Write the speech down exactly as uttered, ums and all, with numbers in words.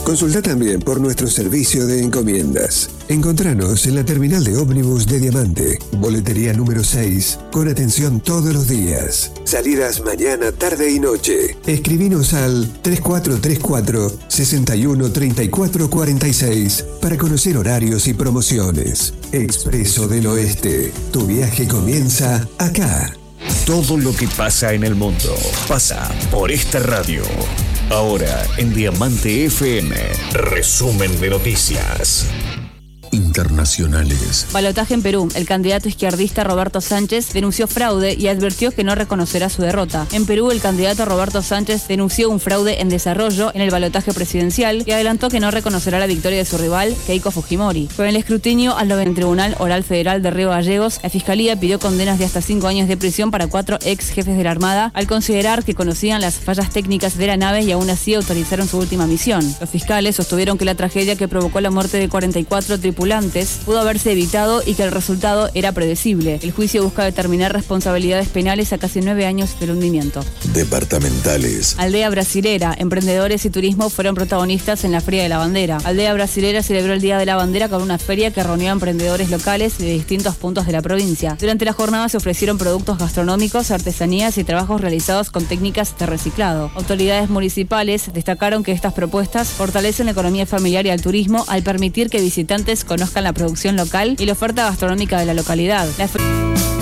Consulta también por nuestro servicio de encomiendas. Encontranos en la terminal de ómnibus de Diamante, boletería número seis, con atención todos los días. Salidas mañana, tarde y noche. Escribinos al tres cuatro tres cuatro, seis uno tres cuatro cuatro seis para conocer horarios y promociones. Expreso del Oeste. Tu viaje comienza acá. Todo lo que pasa en el mundo pasa por esta radio. Ahora en Diamante F M, resumen de noticias internacionales. Balotaje en Perú. El candidato izquierdista Roberto Sánchez denunció fraude y advirtió que no reconocerá su derrota. En Perú, el candidato Roberto Sánchez denunció un fraude en desarrollo en el balotaje presidencial y adelantó que no reconocerá la victoria de su rival, Keiko Fujimori. Con el escrutinio al noveno Tribunal Oral Federal de Río Gallegos, la Fiscalía pidió condenas de hasta cinco años de prisión para cuatro ex jefes de la Armada al considerar que conocían las fallas técnicas de la nave y aún así autorizaron su última misión. Los fiscales sostuvieron que la tragedia que provocó la muerte de cuarenta y cuatro tripulantes pudo haberse evitado y que el resultado era predecible. El juicio busca determinar responsabilidades penales a casi nueve años del hundimiento. Departamentales. Aldea Brasilera. Emprendedores y turismo fueron protagonistas en la Feria de la Bandera. Aldea Brasilera celebró el Día de la Bandera con una feria que reunió a emprendedores locales de distintos puntos de la provincia. Durante la jornada se ofrecieron productos gastronómicos, artesanías y trabajos realizados con técnicas de reciclado. Autoridades municipales destacaron que estas propuestas fortalecen la economía familiar y al turismo al permitir que visitantes conozcan la producción local y la oferta gastronómica de la localidad. La